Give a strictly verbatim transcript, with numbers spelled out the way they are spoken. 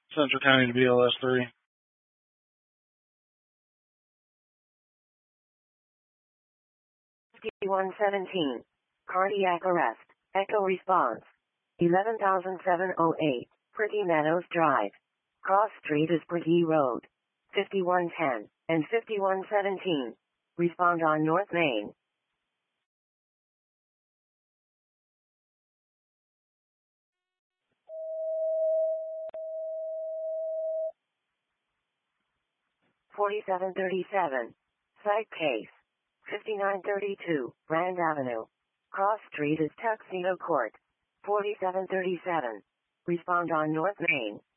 Central County to B L S three. fifty-one seventeen. Cardiac arrest. Echo response. eleven thousand seven hundred eight. Pretty Meadows Drive. Cross Street is Pretty Road. fifty-one ten and fifty-one seventeen. Respond on North Main. forty-seven thirty-seven. Site case. fifty-nine thirty-two. Rand Avenue. Cross Street is Tuxedo Court. forty-seven thirty-seven. Respond on North Main.